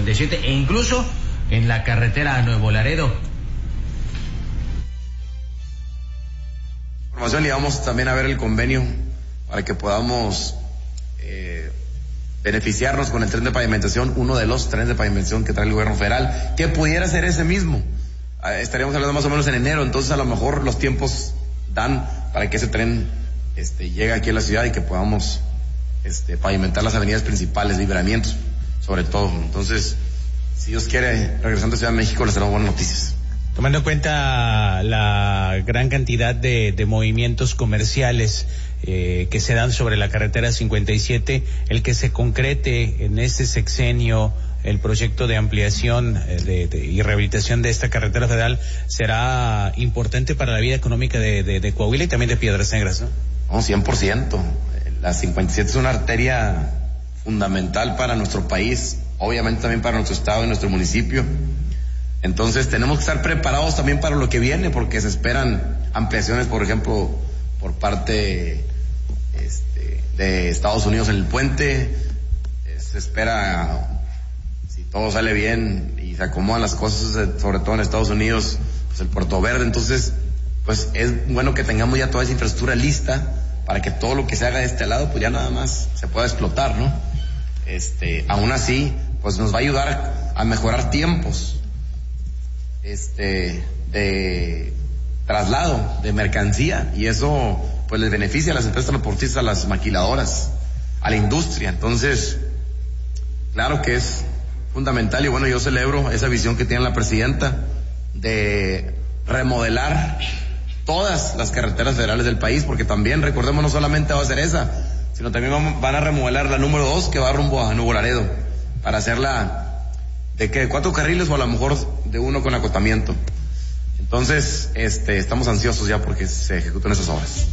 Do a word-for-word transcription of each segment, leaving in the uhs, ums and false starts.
cincuenta y siete e incluso en la carretera a Nuevo Laredo. Información y vamos también a ver el convenio para que podamos eh, beneficiarnos con el tren de pavimentación, uno de los trenes de pavimentación que trae el gobierno federal, que pudiera ser ese mismo. Eh, estaríamos hablando más o menos en enero, entonces a lo mejor los tiempos dan para que ese tren este, llegue aquí a la ciudad y que podamos este, pavimentar las avenidas principales, libramientos, sobre todo. Entonces, si Dios quiere, regresando a Ciudad de México, les tenemos buenas noticias. Tomando en cuenta la gran cantidad de, de movimientos comerciales eh, que se dan sobre la carretera cincuenta y siete, el que se concrete en este sexenio el proyecto de ampliación eh, de, de, y rehabilitación de esta carretera federal será importante para la vida económica de, de, de Coahuila y también de Piedras Negras, ¿no? No, cien por ciento. La cincuenta y siete es una arteria fundamental para nuestro país, obviamente también para nuestro estado y nuestro municipio. Entonces tenemos que estar preparados también para lo que viene, porque se esperan ampliaciones, por ejemplo, por parte este, de Estados Unidos en el puente. Se espera, si todo sale bien y se acomodan las cosas, sobre todo en Estados Unidos, pues el Puerto Verde. Entonces, pues es bueno que tengamos ya toda esa infraestructura lista para que todo lo que se haga de este lado, pues ya nada más se pueda explotar, ¿no? Este, aún así, pues nos va a ayudar a mejorar tiempos este de traslado de mercancía, y eso pues les beneficia a las empresas transportistas, a las maquiladoras, a la industria. Entonces, claro que es fundamental, y bueno, yo celebro esa visión que tiene la presidenta de remodelar todas las carreteras federales del país, porque también, recordemos, no solamente va a ser esa, sino también van a remodelar la número dos, que va rumbo a Nuevo Laredo, para hacerla de que cuatro carriles o a lo mejor de uno con acotamiento. Entonces, este, estamos ansiosos ya porque se ejecuten esas obras.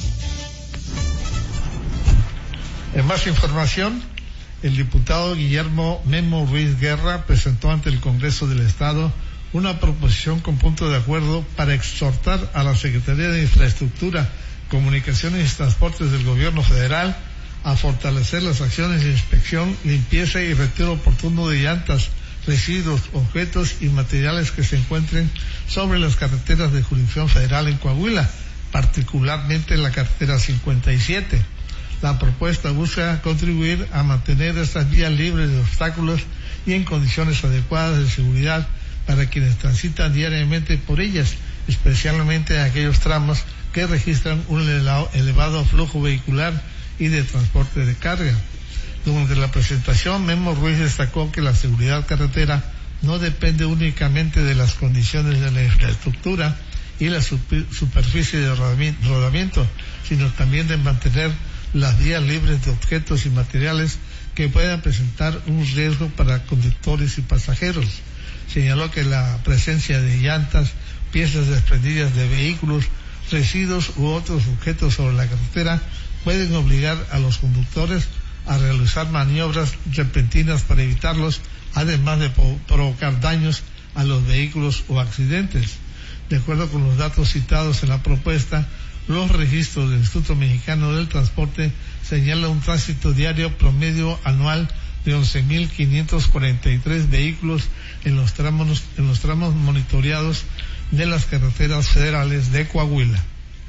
En más información, el diputado Guillermo Memo Ruiz Guerra presentó ante el Congreso del Estado una proposición con punto de acuerdo para exhortar a la Secretaría de Infraestructura, Comunicaciones y Transportes del Gobierno Federal a fortalecer las acciones de inspección, limpieza y retiro oportuno de llantas, residuos, objetos y materiales que se encuentren sobre las carreteras de jurisdicción federal en Coahuila, particularmente en la carretera cincuenta y siete. La propuesta busca contribuir a mantener estas vías libres de obstáculos y en condiciones adecuadas de seguridad para quienes transitan diariamente por ellas, especialmente en aquellos tramos que registran un elevado flujo vehicular y de transporte de carga. Durante la presentación, Memo Ruiz destacó que la seguridad carretera no depende únicamente de las condiciones de la infraestructura y la super, superficie de rodamiento, sino también de mantener las vías libres de objetos y materiales que puedan presentar un riesgo para conductores y pasajeros. Señaló que la presencia de llantas, piezas desprendidas de vehículos, residuos u otros objetos sobre la carretera pueden obligar a los conductores a realizar maniobras repentinas para evitarlos, además de provocar daños a los vehículos o accidentes. De acuerdo con los datos citados en la propuesta, los registros del Instituto Mexicano del Transporte señalan un tránsito diario promedio anual de once mil quinientos cuarenta y tres vehículos en los tramos, en los tramos monitoreados de las carreteras federales de Coahuila.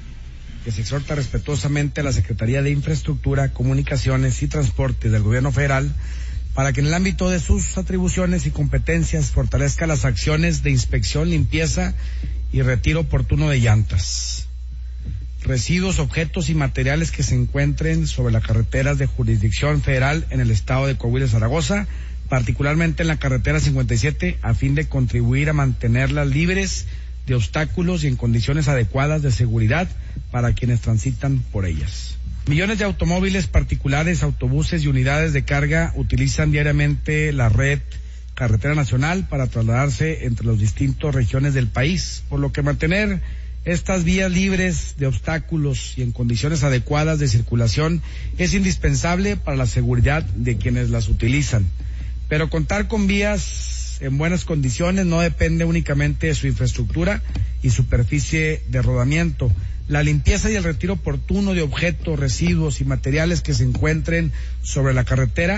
Que se exhorta respetuosamente a la Secretaría de Infraestructura, Comunicaciones y Transportes del Gobierno Federal para que en el ámbito de sus atribuciones y competencias fortalezca las acciones de inspección, limpieza y retiro oportuno de llantas, residuos, objetos y materiales que se encuentren sobre las carreteras de jurisdicción federal en el estado de Coahuila y Zaragoza, particularmente en la carretera cincuenta y siete, a fin de contribuir a mantenerlas libres de obstáculos y en condiciones adecuadas de seguridad para quienes transitan por ellas. Millones de automóviles particulares, autobuses y unidades de carga utilizan diariamente la red carretera nacional para trasladarse entre las distintas regiones del país, por lo que mantener estas vías libres de obstáculos y en condiciones adecuadas de circulación es indispensable para la seguridad de quienes las utilizan. Pero contar con vías en buenas condiciones no depende únicamente de su infraestructura y superficie de rodamiento. La limpieza y el retiro oportuno de objetos, residuos y materiales que se encuentren sobre la carretera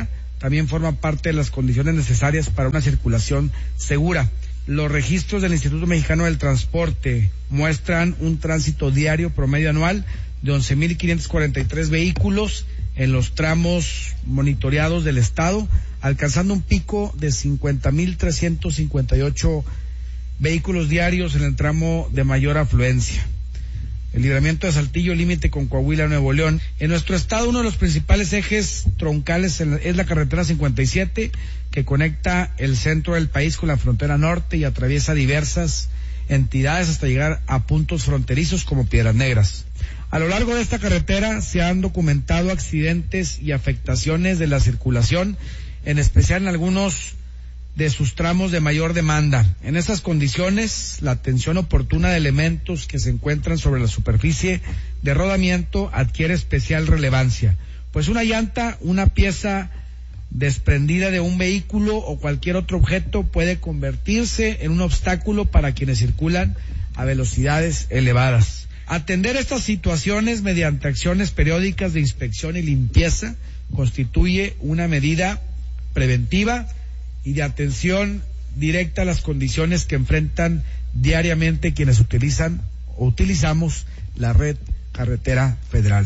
también forma parte de las condiciones necesarias para una circulación segura. Los registros del Instituto Mexicano del Transporte muestran un tránsito diario promedio anual de once mil quinientos cuarenta y tres vehículos en los tramos monitoreados del estado, alcanzando un pico de cincuenta mil trescientos cincuenta y ocho vehículos diarios en el tramo de mayor afluencia. El libramiento de Saltillo, límite con Coahuila, Nuevo León. En nuestro estado, uno de los principales ejes troncales es la carretera cincuenta y siete, que conecta el centro del país con la frontera norte y atraviesa diversas entidades hasta llegar a puntos fronterizos como Piedras Negras. A lo largo de esta carretera se han documentado accidentes y afectaciones de la circulación, en especial en algunos de sus tramos de mayor demanda. En estas condiciones, la atención oportuna de elementos que se encuentran sobre la superficie de rodamiento adquiere especial relevancia, pues una llanta, una pieza desprendida de un vehículo o cualquier otro objeto puede convertirse en un obstáculo para quienes circulan a velocidades elevadas. Atender estas situaciones mediante acciones periódicas de inspección y limpieza constituye una medida preventiva y de atención directa a las condiciones que enfrentan diariamente quienes utilizan o utilizamos la red carretera federal.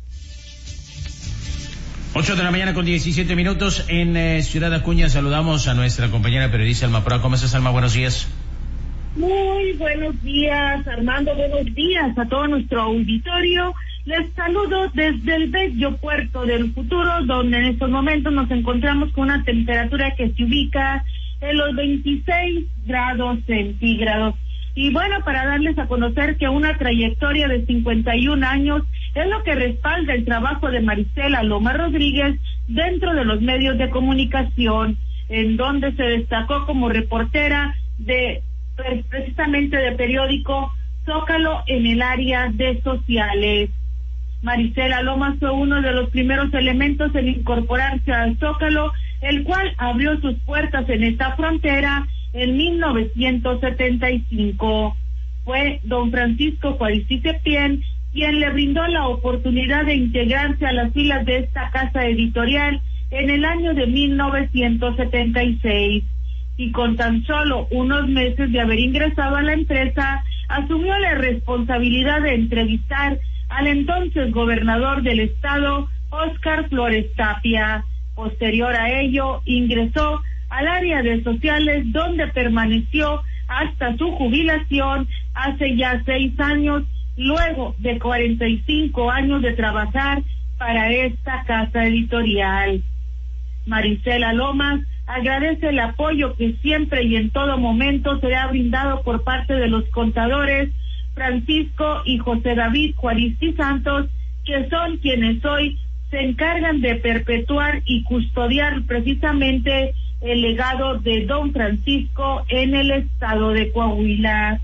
Ocho de la mañana con diecisiete minutos en eh, Ciudad Acuña. Saludamos a nuestra compañera periodista Alma Proa. ¿Cómo estás, Alma? Buenos días. Muy buenos días, Armando. Buenos días a todo nuestro auditorio. Les saludo desde el bello puerto del futuro, donde en estos momentos nos encontramos con una temperatura que se ubica en los veintiséis grados centígrados. Y bueno, para darles a conocer que una trayectoria de cincuenta y un años es lo que respalda el trabajo de Marisela Loma Rodríguez dentro de los medios de comunicación, en donde se destacó como reportera de precisamente de periódico Zócalo en el área de sociales. Marisela Lomas fue uno de los primeros elementos en incorporarse al Zócalo, el cual abrió sus puertas en esta frontera en mil novecientos setenta y cinco. Fue don Francisco Juaristi Septién quien le brindó la oportunidad de integrarse a las filas de esta casa editorial en el año de mil novecientos setenta y seis. Y con tan solo unos meses de haber ingresado a la empresa, asumió la responsabilidad de entrevistar al entonces gobernador del estado, Óscar Flores Tapia. Posterior a ello, ingresó al área de sociales, donde permaneció hasta su jubilación hace ya seis años, luego de cuarenta y cinco años de trabajar para esta casa editorial. Marisela Lomas agradece el apoyo que siempre y en todo momento se le ha brindado por parte de los contadores Francisco y José David Juaristi Santos, que son quienes hoy se encargan de perpetuar y custodiar precisamente el legado de don Francisco en el estado de Coahuila.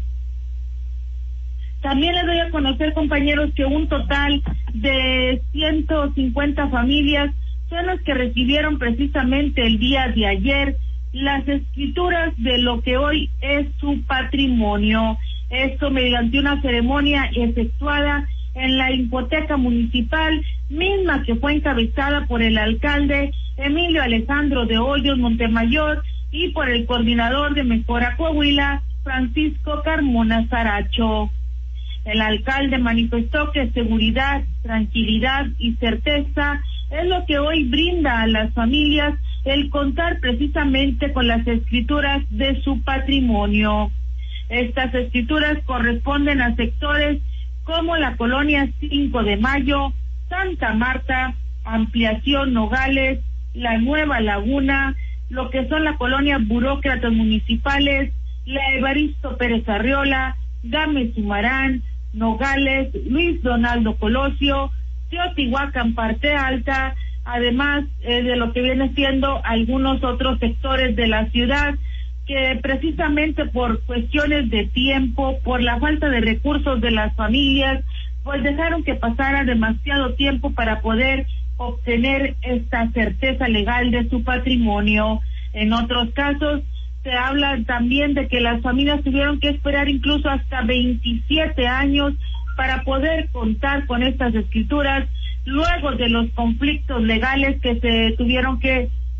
También les doy a conocer, compañeros, que un total de ciento cincuenta familias son las que recibieron precisamente el día de ayer las escrituras de lo que hoy es su patrimonio. Esto mediante una ceremonia efectuada en la hipoteca municipal, misma que fue encabezada por el alcalde Emilio Alejandro de Hoyos Montemayor y por el coordinador de Mejora Coahuila, Francisco Carmona Saracho. El alcalde manifestó que seguridad, tranquilidad y certeza es lo que hoy brinda a las familias el contar precisamente con las escrituras de su patrimonio. Estas escrituras corresponden a sectores como la colonia cinco de Mayo, Santa Marta, Ampliación Nogales, la Nueva Laguna, lo que son la colonia Burócratas Municipales, la Evaristo Pérez Arriola, Gámez Sumarán, Nogales, Luis Donaldo Colosio, Teotihuacán Parte Alta, además eh, de lo que viene siendo algunos otros sectores de la ciudad, que precisamente por cuestiones de tiempo, por la falta de recursos de las familias, pues dejaron que pasara demasiado tiempo para poder obtener esta certeza legal de su patrimonio. En otros casos se habla también de que las familias tuvieron que esperar incluso hasta veintisiete años para poder contar con estas escrituras, luego de los conflictos legales que se tuvieron que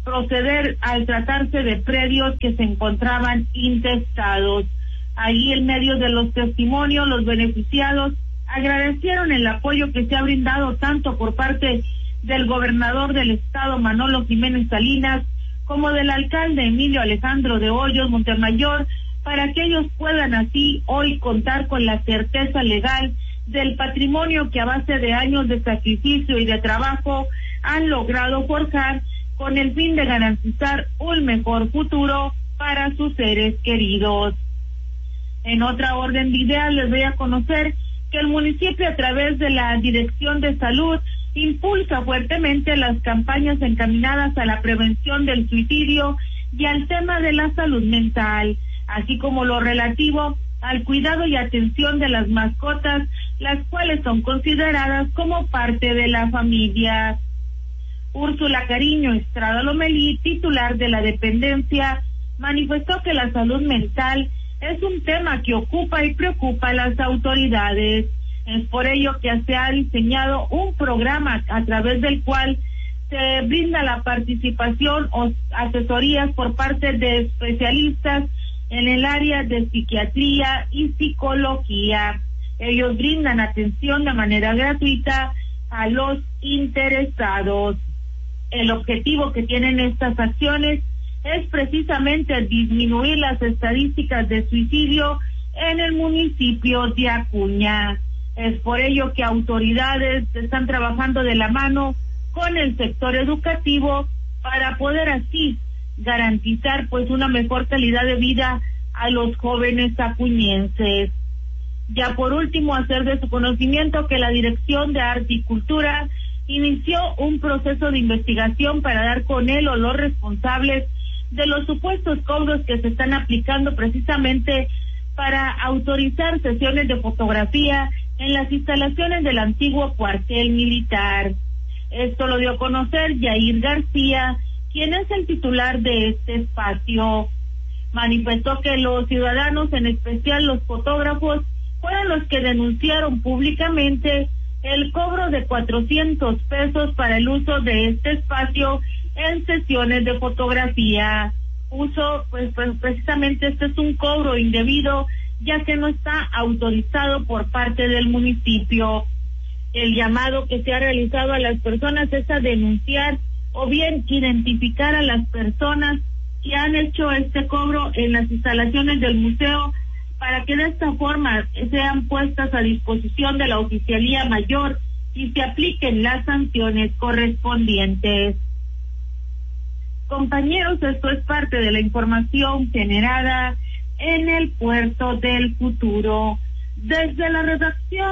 proceder al tratarse de predios que se encontraban intestados. Allí, en medio de los testimonios, los beneficiados agradecieron el apoyo que se ha brindado tanto por parte del gobernador del estado, Manolo Jiménez Salinas, como del alcalde Emilio Alejandro de Hoyos Montemayor, para que ellos puedan así hoy contar con la certeza legal del patrimonio que a base de años de sacrificio y de trabajo han logrado forjar con el fin de garantizar un mejor futuro para sus seres queridos. En otra orden de ideas, les voy a conocer que el municipio, a través de la Dirección de Salud, impulsa fuertemente las campañas encaminadas a la prevención del suicidio y al tema de la salud mental, así como lo relativo al cuidado y atención de las mascotas, las cuales son consideradas como parte de la familia. Úrsula Cariño Estrada Lomelí, titular de la dependencia, manifestó que la salud mental es un tema que ocupa y preocupa a las autoridades. Es por ello que se ha diseñado un programa a través del cual se brinda la participación o asesorías por parte de especialistas en el área de psiquiatría y psicología. Ellos brindan atención de manera gratuita a los interesados. El objetivo que tienen estas acciones es precisamente disminuir las estadísticas de suicidio en el municipio de Acuña. Es por ello que autoridades están trabajando de la mano con el sector educativo para poder así garantizar pues una mejor calidad de vida a los jóvenes acuñenses. Ya por último, hacer de su conocimiento que la Dirección de Arte y Cultura inició un proceso de investigación para dar con él o los responsables de los supuestos cobros que se están aplicando precisamente para autorizar sesiones de fotografía en las instalaciones del antiguo cuartel militar. Esto lo dio a conocer Yair García, quien es el titular de este espacio. Manifestó que los ciudadanos, en especial los fotógrafos, fueron los que denunciaron públicamente el cobro de cuatrocientos pesos para el uso de este espacio en sesiones de fotografía. Uso, pues, pues precisamente este es un cobro indebido, ya que no está autorizado por parte del municipio. El llamado que se ha realizado a las personas es a denunciar o bien identificar a las personas que han hecho este cobro en las instalaciones del museo, para que de esta forma sean puestas a disposición de la Oficialía Mayor y se apliquen las sanciones correspondientes. Compañeros, esto es parte de la información generada en el Puerto del Futuro. Desde la redacción